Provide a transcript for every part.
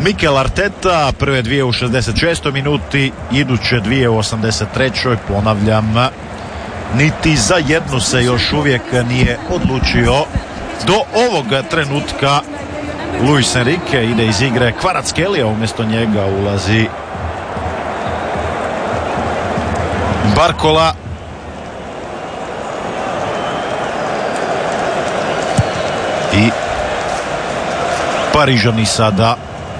Mikel Arteta, prve dvije u 66. minuti, iduće dvije u 83. Ponavljam, niti za jednu se još uvijek nije odlučio. Do ovog trenutka Luis Enrique ide iz igre, Kvaratskhelia umjesto njega ulazi Barcola. I Parižani sada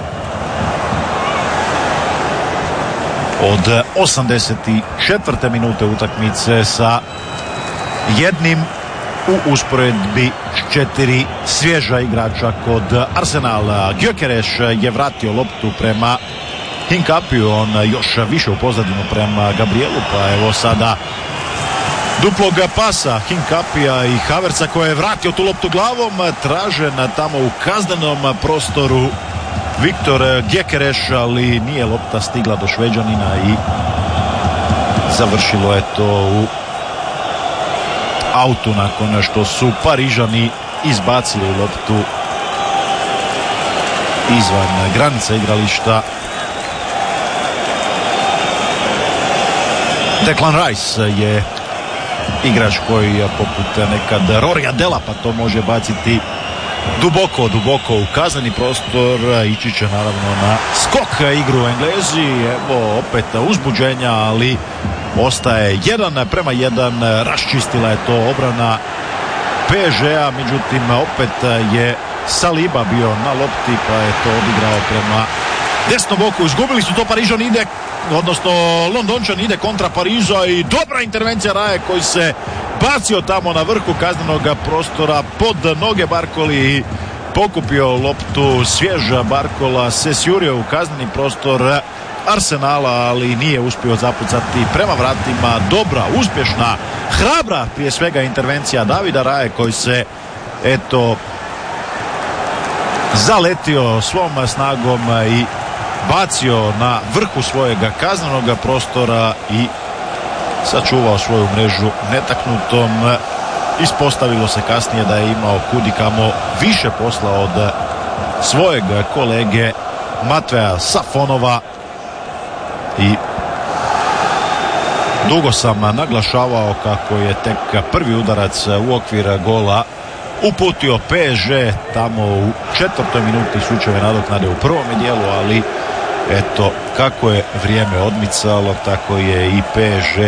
od 84. minute utakmice sa jednim u usporedbi s 4 svježa igrača kod Arsenala. Gyökeres je vratio loptu prema Hinkapiju, on još više u pozadinu prema Gabrielu, pa evo sada duplog pasa Hinkapija i Havertza koji je vratio tu loptu glavom, tražen tamo u kaznenom prostoru Viktor Gyökeres, ali nije lopta stigla do Šveđanina i završilo je to u autu nakon što su Parižani izbacili loptu izvan granica igrališta. Declan Rice je igrač koji poput nekad Rorija Dela pa to može baciti duboko u kazneni prostor. Ići će naravno na skok igru Englezi. Evo opet uzbuđenja, ali ostaje 1:1. Raščistila je to obrana PSG-a, međutim opet je Saliba bio na lopti pa je to odigrao prema desnom boku. Izgubili su to, Parižan ide, odnosno Londončan ide kontra Pariža i dobra intervencija Raje koji se bacio tamo na vrhu kaznenog prostora pod noge Barkoli i pokupio loptu. Svježa Barkola se sjurio u kazneni prostor Arsenala, ali nije uspio zapucati prema vratima. Dobra, uspješna, hrabra prije svega intervencija Davida Raje koji se eto zaletio svom snagom i bacio na vrhu svojega kaznenog prostora i sačuvao svoju mrežu netaknutom. Ispostavilo se kasnije da je imao kudikamo više posla od svojeg kolege Matveja Safonova i dugo sam naglašavao kako je tek prvi udarac u okvir gola uputio PSG tamo u 4. minuti slučajeve nadoknade u prvom dijelu, ali eto kako je vrijeme odmicalo tako je i PSG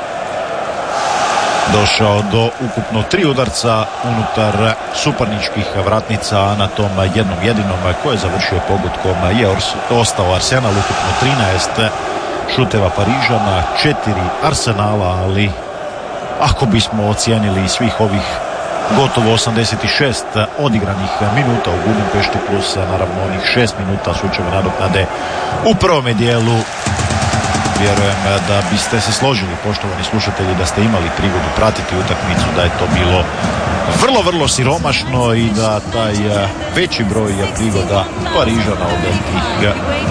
došao do ukupno 3 udarca unutar suparničkih vratnica, a na tom jednom jedinom koji je završio pogodkom je ostao Arsenal. Ukupno 13 šuteva Parižana, 4 Arsenala, ali ako bismo ocijenili svih ovih gotovo 86 odigranih minuta u Budimpešti plus naravno onih 6 minuta slučajeve nadoknade u prvome dijelu, vjerujem da biste se složili, poštovani slušatelji, da ste imali prigodu pratiti utakmicu, da je to bilo vrlo siromašno i da taj veći broj prigoda Parižana od tih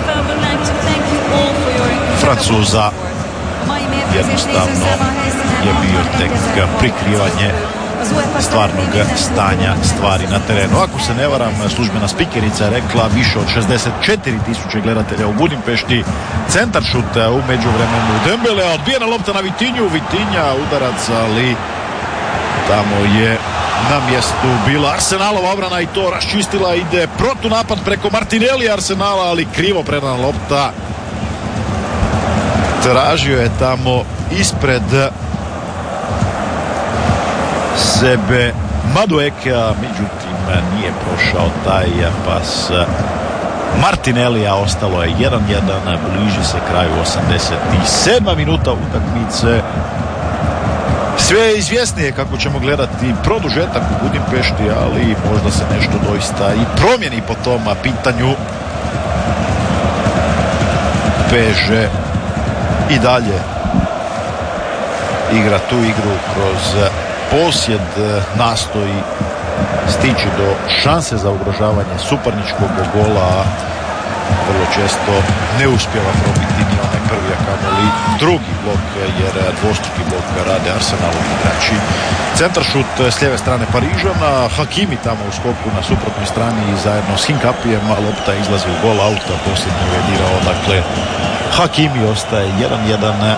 Francuza jednostavno je bio tek prikrivanje stvarnog stanja stvari na terenu. Ako se ne varam, službena spikerica je rekla više od 64.000 gledatelja u Budimpešti. Centar šut u međuvremenu Dembele, odbijena lopta na Vitinju, Vitinja udarac, ali tamo je na mjestu bila Arsenalova obrana i to raščistila. Ide protunapad preko Martinelli Arsenala, ali krivo predana lopta. Tražio je tamo ispred sebe Maduekea, međutim nije prošao taj pas Martinellija. Ostalo je 1:1, bliži se kraju 87. minuta utakmice. Sve je izvjesnije kako ćemo gledati produžetak u Budimpešti, ali možda se nešto doista i promijeni po tom pitanju. PSG i dalje igra tu igru kroz posjed, nastoji stići do šanse za ugrožavanje suparničkog gola, a vrlo često ne uspijeva probiti ni onaj prvi, a kamoli drugi blok, jer dvostruki blok rade Arsenalovi igrači. Centaršut s lijeve strane Parižana, Hakimi tamo u skoku na suprotnoj strani i zajedno s Hinkapijem, lopta izlazi u gol auta, posljednju je dirao, dakle Hakimi, ostaje 1-1.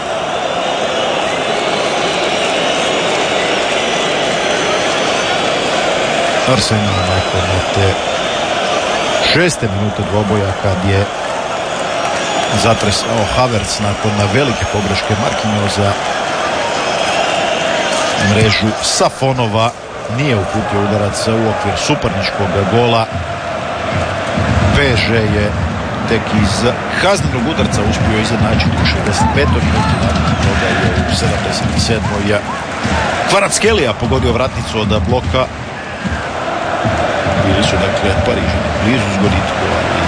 Arsenal nakon te 6. minute dvoboja kad je zatresao Havertz nakon velike pogreške Marquinhosa mrežu Safonova, nije uputio udarac u okvir suparničkog gola. PSG je tek iz kaznenog udarca uspio izjednačiti u 65. minuti, nakon toga je u 77. Kvaratskhelia pogodio vratnicu od bloka. Bili su dakle Parižani blizu zgoditku, ali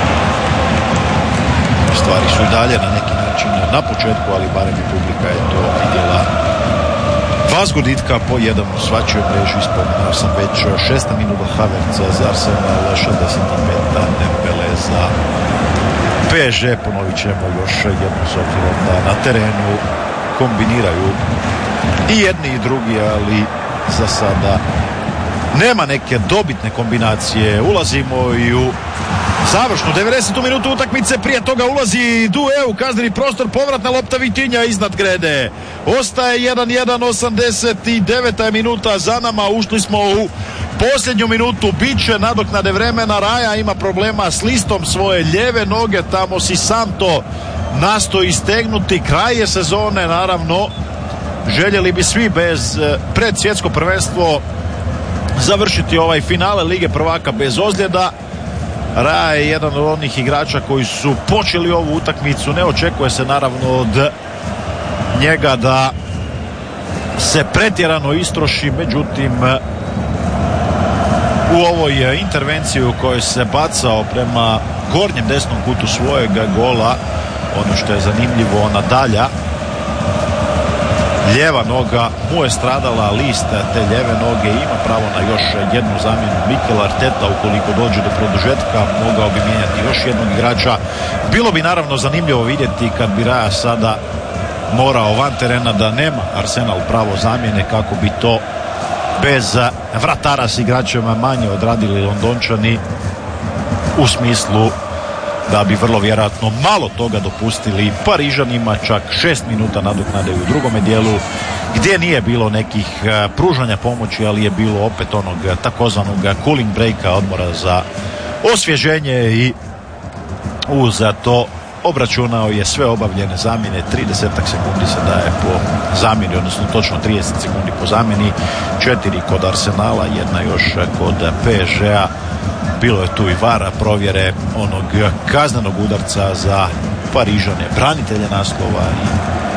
stvari su i dalje na neki način na početku, ali barem i publika je to vidjela. Dva zgoditka po jedan u svačoj mreži, spomenuo sam već 6. minuta Havertza za Arsenal, 65. Dembele za PSG. Ponovit ćemo još jednu s obzirom da na terenu kombiniraju i jedni i drugi, ali za sada nema neke dobitne kombinacije. Ulazimo i u završnu 90. minutu utakmice. Prije toga ulazi Doué u kazneni prostor, povratna lopta Vitinja iznad grede. Ostaje 1-1, 89. minuta za nama. Ušli smo u posljednju minutu. Biće nadoknade vremena. Raja ima problema s listom svoje lijeve noge. Tamo si sam to nastoji stegnuti. Kraj je sezone, naravno. Željeli bi svi bez pred svjetsko prvenstvo završiti ovaj finale Lige prvaka bez ozljeda. Raja je jedan od onih igrača koji su počeli ovu utakmicu. Ne očekuje se naravno od njega da se pretjerano istroši, međutim u ovoj intervenciji u kojoj se bacao prema gornjem desnom kutu svojeg gola, ono što je zanimljivo, nadalja lijeva noga mu je stradala, list te lijeve noge, ima pravo na još jednu zamjenu. Mikel Arteta, ukoliko dođe do produžetka, mogao bi mijenjati još jednog igrača. Bilo bi naravno zanimljivo vidjeti kad bi Raja sada morao van terena da nema Arsenal pravo zamjene, kako bi to bez vratara s igračima manje odradili Londončani, u smislu da bi vrlo vjerojatno malo toga dopustili Parižanima. Čak 6 minuta nadoknade u drugome dijelu gdje nije bilo nekih pružanja pomoći, ali je bilo opet onog takozvanog cooling breaka, odmora za osvježenje, i uz to obračunao je sve obavljene zamjene. 30 sekundi se daje po zamjeni, odnosno točno 30 sekundi po zamjeni, 4 kod Arsenala, jedna još kod PSG-a. Bilo je tu i VAR provjere onog kaznenog udarca za Parižane, branitelje naslova, i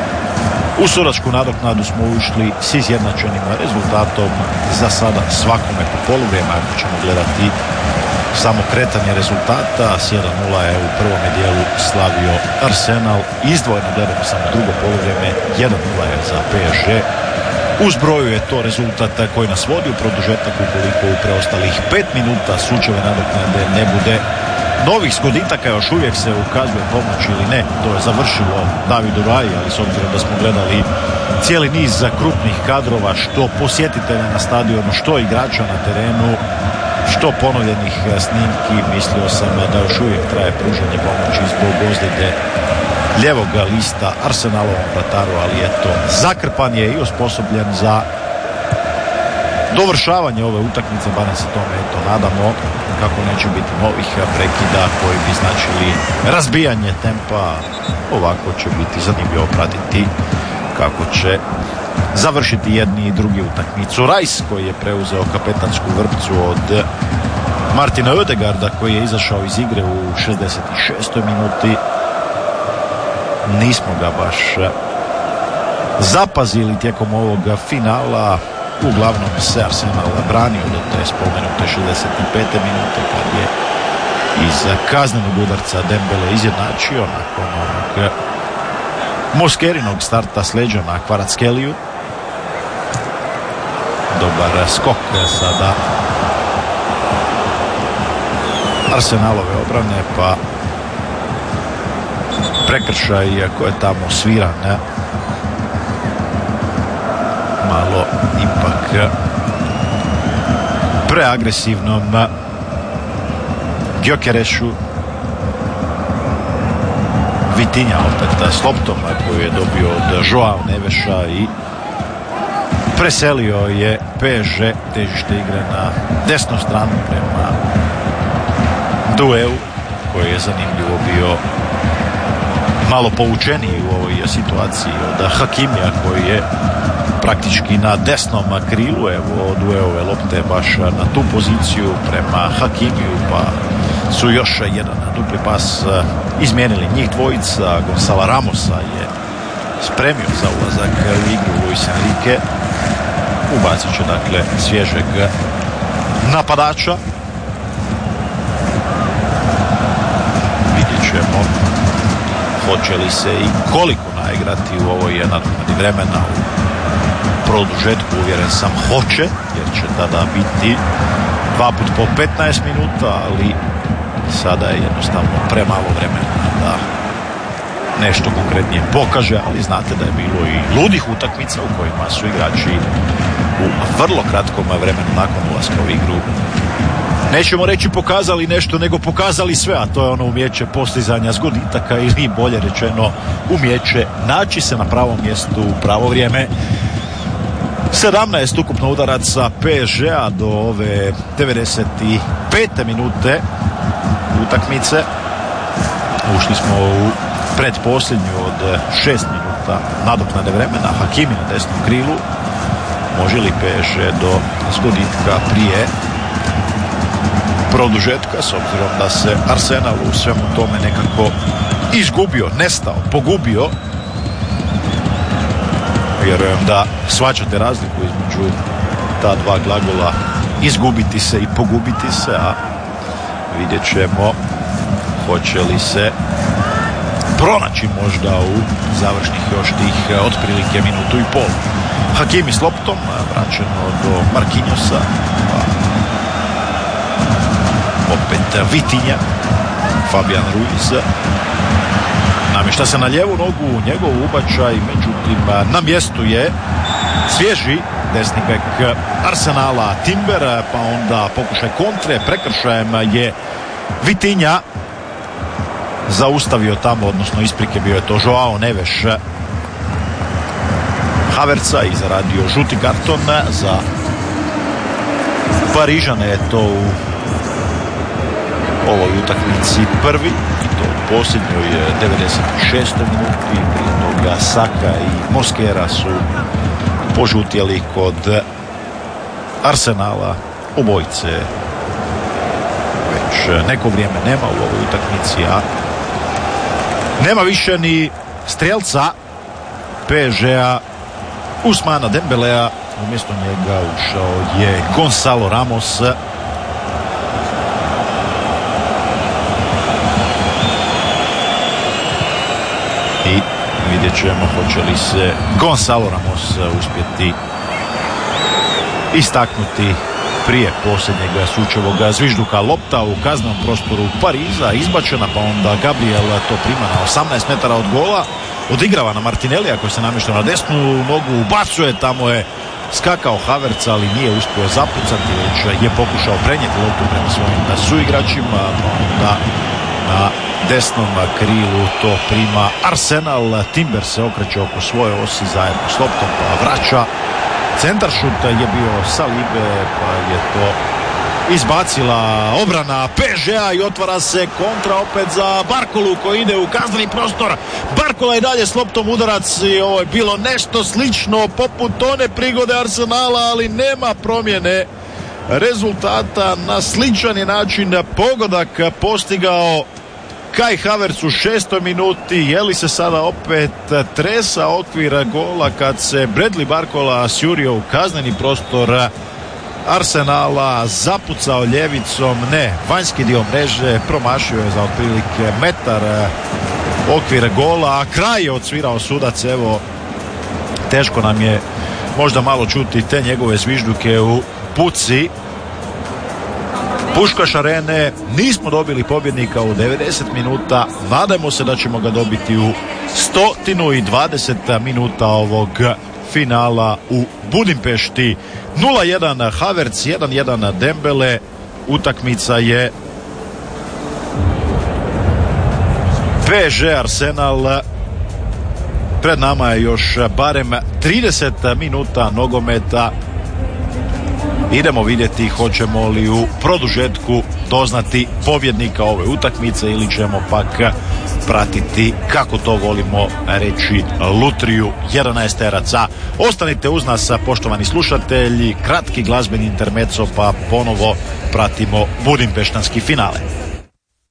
u sudačku nadoknadu smo ušli s izjednačenim rezultatom za sada svakome po poluvrijeme. Ako ćemo gledati samo kretanje rezultata, s 1-0 je u prvome dijelu slavio Arsenal, izdvojeno gledamo samo drugo poluvrijeme, 1-0 je za PSG. U zbroju je to rezultat koji nas vodi u produžetak ukoliko u preostalih 5 minuta sučeve nadoknade ne bude novih zgoditaka. Još uvijek se ukazuje pomoć ili ne, to je završilo Davidu Raji, ali s obzirom da smo gledali cijeli niz krupnih kadrova, što posjetitelja na stadionu, što igrača na terenu, što ponovljenih snimki, mislio sam da još uvijek traje pružanje pomoći zbog ozljede lijevog lista Arsenalovom vrataru, ali eto, zakrpan je i osposobljen za dovršavanje ove utakmice, barem se tome eto nadamo, kako neće biti novih prekida koji bi značili razbijanje tempa. Ovako će biti zanimljivo pratiti kako će završiti jedni i drugi utakmicu. Rice, koji je preuzeo kapetansku vrpcu od Martina Ødegaarda, koji je izašao iz igre u 66. minuti. Nismo ga baš zapazili tijekom ovog finala. Uglavnom se Arsenal branio do te spomenute 65. minute kad je iz kaznenog udarca Dembele izjednačio nakon onog Moskerinog starta s leđa na Kvaratskheliju. Dobar skok sada Arsenalove obrane, pa prekršaj iako je tamo sviran malo ipak preagresivnom Gyökeresu. Vitinja opet s loptom koju je dobio od Joao Neveša i preselio je PSG težište igre na desnu stranu prema Dueu koji je zanimljivo bio malo povučeniji u ovoj situaciji od Hakimija koji je praktički na desnom krilu. Evo Dueove lopte baš na tu poziciju prema Hakimiju, pa su još jedan dupli pas izmijenili njih dvojica. Gonzalo Ramosa je spremio za ulazak u igru Luis Enrique. Ubacit će dakle svježeg napadača. Vidjet ćemo hoće li se i koliko naigrati u ovoj nadoknadi vremena. U produžetku uvjeren sam hoće, jer će tada biti 2 puta po 15 minuta, ali sada je jednostavno premalo vremena da nešto konkretnije pokaže, ali znate da je bilo i ludih utakmica u kojima su igrači u vrlo kratkom vremenu nakon ulaska u igru, nećemo reći pokazali nešto, nego pokazali sve, a to je ono umijeće postizanja zgoditaka ili bolje rečeno umijeće naći se na pravom mjestu u pravo vrijeme. 17 ukupno udaraca PSG-a do ove 95. minute utakmice. Ušli smo u predposljednju od 6 minuta nadoknade vremena. Hakimi na desnom krilu. Može li PSG do zgoditka prije produžetka, s obzirom da se Arsenal u svemu tome nekako izgubio, nestao, pogubio. Vjerujem da shvaćate razliku između ta dva glagola izgubiti se i pogubiti se, a vidjet ćemo hoće li se pronaći možda u završnih još tih otprilike minutu i pol. Hakimi s loptom, vraćeno do Marquinhosa, opet Vitinja, Fabian Ruiz namješta se na lijevu nogu, njegov ubačaj, međutim na mjestu je svježi desni bek Arsenala Timber, pa onda pokušaj kontre, prekršajem je Vitinja zaustavio tamo, odnosno isprike bio je to Joao Neves Havertza i zaradio žuti karton za Parižane, je to u ovoj utakmici prvi i to u posljednjoj 96. minuti. Prije toga Saka i Mosquera su požutjeli kod Arsenala. Obojice već neko vrijeme nema u ovoj utakmici, a nema više ni strelca PSG-a Ousmana Dembelea. Umjesto njega ušao je Gonzalo Ramos. I vidjet ćemo hoće li se Gonzalo Ramos uspjeti istaknuti prije posljednjeg sučevog zvižduka. Lopta u kaznenom prostoru Pariza izbačena, pa onda Gabriel to prima na 18 metara od gola. Odigrava na Martinellija koji se namješta na desnu nogu, ubacuje, tamo je skakao Havertz, ali nije uspio zapucati, već je pokušao prenijeti loptu prema svojim suigračima, pa onda na desnom krilu to prima Arsenal. Timber se okreće oko svoje osi zajedno s loptom, pa vraća. Centaršut je bio Salibe, pa je to izbacila obrana PSG-a i otvara se kontra opet za Barkolu koji ide u kazneni prostor. Barkola i dalje s loptom, udarac, i ovo je bilo nešto slično poput one prigode Arsenala, ali nema promjene rezultata. Na sličan način pogodak postigao Kai Havertz u 6. minuti. Je li se sada opet tresa okvira gola kad se Bradley Barcola sjurio u kazneni prostor Arsenala, zapucao ljevicom, ne, vanjski dio mreže, promašio je za otprilike metar okvir gola, a kraj je odsvirao sudac. Evo, teško nam je možda malo čuti te njegove zvižduke u buci. Puškaš Arene nismo dobili pobjednika u 90 minuta, nadajmo se da ćemo ga dobiti u 120 minuta ovog finala u Budimpešti. 0-1 Havertz, 1-1 Dembele. Utakmica je PSG Arsenal. Pred nama je još barem 30 minuta nogometa. Idemo vidjeti hoćemo li u produžetku doznati pobjednika ove utakmice ili ćemo pak pratiti, kako to volimo reći, lutriju 11-teraca. Ostanite uz nas, poštovani slušatelji, kratki glazbeni intermezzo pa ponovo pratimo budimpeštanski finale.